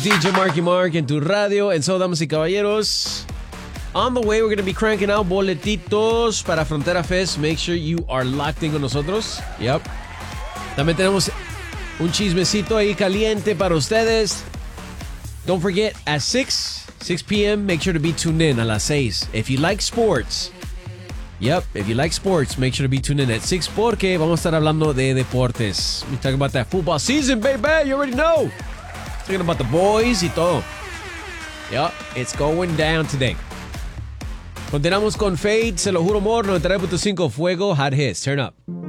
DJ Marky Mark en tu radio. And so, damas y caballeros, on the way, we're going to be cranking out boletitos para Frontera Fest. Make sure you are locked in con nosotros. Yep. También tenemos un chismecito ahí caliente para ustedes. Don't forget, at 6 p.m., make sure to be tuned in a las 6. If you like sports, if you like sports, make sure to be tuned in at 6 porque vamos a estar hablando de deportes. We're talking about that football season, baby. You already know. Talking about the boys y todo. Yep, it's going down today. Continuamos con Fade, Se Lo Juro Amor, 93.5 Fuego, Hot Hits. Turn up.